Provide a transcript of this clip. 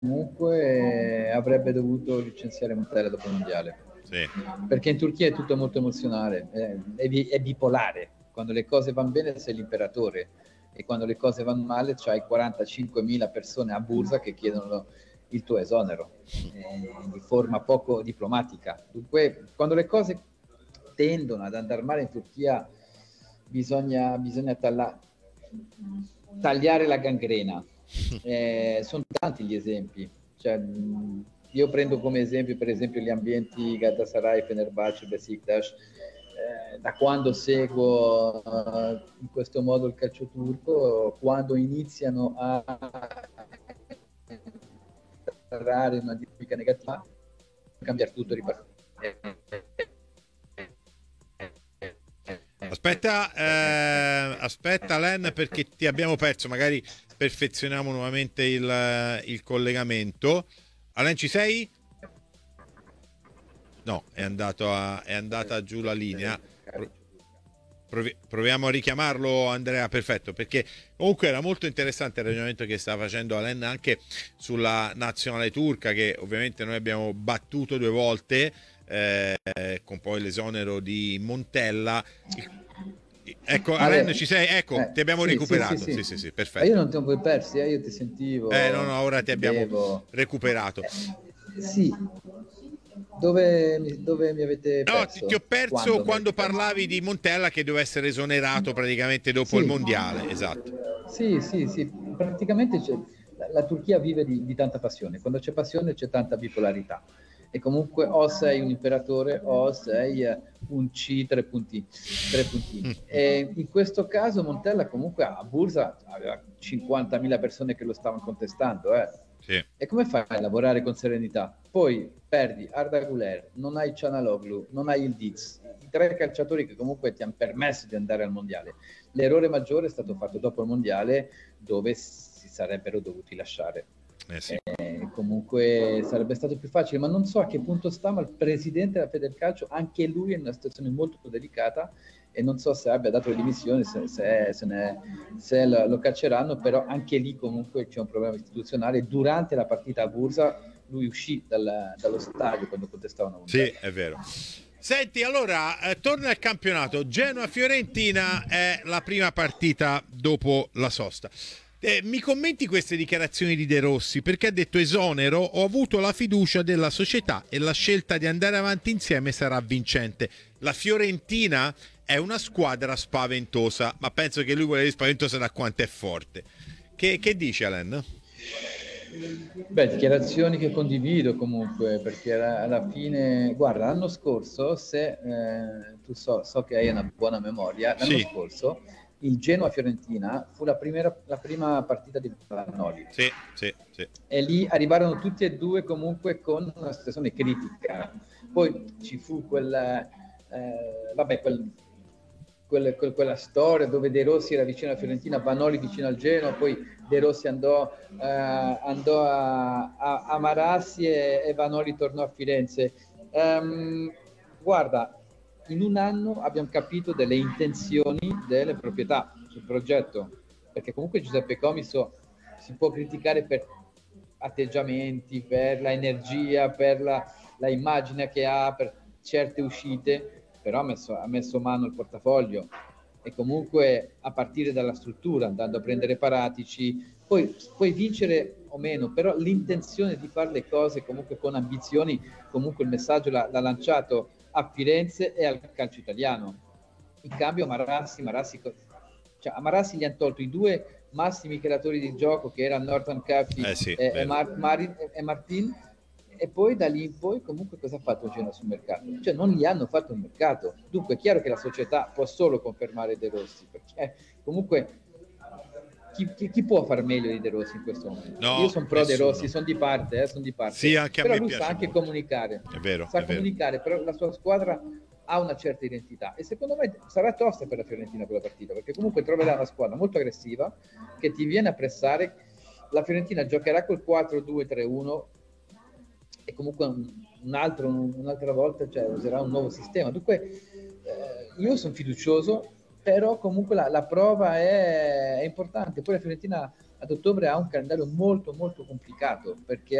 comunque avrebbe dovuto licenziare Montella dopo il mondiale. Sì. Perché in Turchia è tutto molto emozionale, è bipolare. Quando le cose vanno bene sei l'imperatore e quando le cose vanno male c'hai 45.000 persone a Bursa che chiedono il tuo esonero di forma poco diplomatica. Dunque, quando le cose tendono ad andare male in Turchia bisogna tagliare la gangrena. Sono tanti gli esempi. Cioè, io prendo come esempio, per esempio, gli ambienti Galatasaray, Fenerbahce, Besiktas. Da quando seguo in questo modo il calcio turco, quando iniziano a entrare in una dinamica negativa, cambiare tutto e ripartire. Aspetta Len, perché ti abbiamo perso, magari perfezioniamo nuovamente il collegamento. Alen, ci sei? No, è andata giù la linea. Proviamo a richiamarlo, Andrea. Perfetto, perché comunque era molto interessante il ragionamento che stava facendo Alen anche sulla nazionale turca, che ovviamente noi abbiamo battuto 2 volte con poi l'esonero di Montella. Ecco, Alen, ci sei? Ecco, ti abbiamo recuperato. Sì, perfetto. Io non ti ho poi persi, io ti sentivo. No, ora ti abbiamo recuperato. Sì. Dove mi avete perso? Ti ho perso quando parlavi di Montella che doveva essere esonerato praticamente dopo il mondiale, esatto. Sì, praticamente la Turchia vive di tanta passione, quando c'è passione c'è tanta bipolarità e comunque o sei un imperatore o sei un C 3 puntini. E in questo caso Montella comunque a Bursa aveva 50.000 persone che lo stavano contestando. Sì. E come fai a lavorare con serenità? Poi perdi Arda Güler, non hai Cianaloglu, non hai il Diz, i 3 calciatori che comunque ti hanno permesso di andare al mondiale. L'errore maggiore è stato fatto dopo il mondiale, dove si sarebbero dovuti lasciare. Sì. Comunque sarebbe stato più facile, ma non so a che punto sta, ma il presidente della Federcalcio, anche lui è in una situazione molto delicata e non so se abbia dato le dimissioni, se lo cacceranno, però anche lì comunque c'è un problema istituzionale. Durante la partita a Bursa lui uscì dallo stadio quando contestavano. Sì, è vero. Senti, allora, torna al campionato. Genoa-Fiorentina è la prima partita dopo la sosta. Mi commenti queste dichiarazioni di De Rossi? Perché ha detto: esonero, ho avuto la fiducia della società e la scelta di andare avanti insieme sarà vincente. La Fiorentina è una squadra spaventosa, ma penso che lui vuole dire spaventosa da quanto è forte. Che dice Alain? Beh, dichiarazioni che condivido comunque, perché alla fine, guarda, l'anno scorso, se tu so che hai una buona memoria, l'anno scorso il Genoa-Fiorentina fu la prima partita di Vanoli. Sì. E lì arrivarono tutti e due comunque con una situazione critica. Poi ci fu quella storia dove De Rossi era vicino alla Fiorentina, Vanoli vicino al Genoa, poi De Rossi andò a Marassi e Vanoli tornò a Firenze. Guarda, in un anno abbiamo capito delle intenzioni delle proprietà sul progetto, perché comunque Giuseppe Comiso si può criticare per atteggiamenti, per la energia, per la immagine che ha, per certe uscite, però ha messo mano al portafoglio e comunque a partire dalla struttura, andando a prendere Paratici, poi puoi vincere o meno, però l'intenzione di fare le cose comunque con ambizioni, comunque il messaggio l'ha lanciato a Firenze e al calcio italiano. In cambio Marassi cioè, a Marassi gli hanno tolto i 2 massimi creatori di gioco che erano Norton Caffey e Martin, e poi da lì in poi comunque cosa ha fatto il Genoa sul mercato? Cioè non gli hanno fatto un mercato. Dunque è chiaro che la società può solo confermare De Rossi, perché comunque chi può far meglio di De Rossi in questo momento? No, io sono pro nessuno. De Rossi, sono di parte. Sì, anche però a me lui piace sa anche molto. comunicare. È vero. Comunicare, però la sua squadra ha una certa identità e secondo me sarà tosta per la Fiorentina quella partita, perché comunque troverà una squadra molto aggressiva che ti viene a pressare. La Fiorentina giocherà col 4-2-3-1 e comunque un'altra volta userà un nuovo sistema. Dunque io sono fiducioso, però comunque la prova è importante. Poi la Fiorentina ad ottobre ha un calendario molto molto complicato, perché